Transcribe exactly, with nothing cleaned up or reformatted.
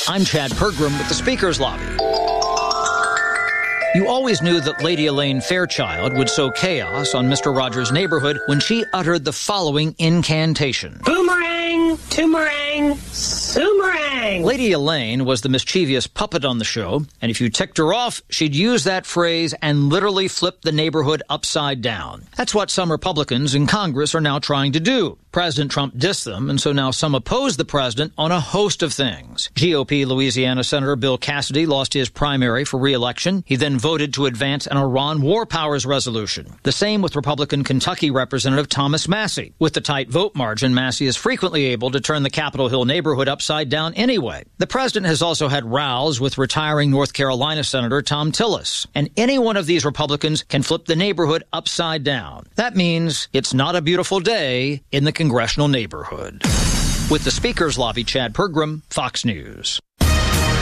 I'm Chad Pergram with the Speaker's Lobby. You always knew that Lady Elaine Fairchild would sow chaos on Mister Rogers' neighborhood when she uttered the following incantation. Boomerang, toomerang, soomerang. Lady Elaine was the mischievous puppet on the show, and if you ticked her off, she'd use that phrase and literally flip the neighborhood upside down. That's what some Republicans in Congress are now trying to do. President Trump dissed them, and so now some oppose the president on a host of things. G O P Louisiana Senator Bill Cassidy lost his primary for re-election. He then voted to advance an Iran war powers resolution. The same with Republican Kentucky Representative Thomas Massie. With the tight vote margin, Massie is frequently able to turn the Capitol Hill neighborhood upside down anyway. The president has also had rows with retiring North Carolina Senator Thom Tillis. And any one of these Republicans can flip the neighborhood upside down. That means it's not a beautiful day in the congressional neighborhood. With the Speaker's Lobby, Chad Pergram, Fox News.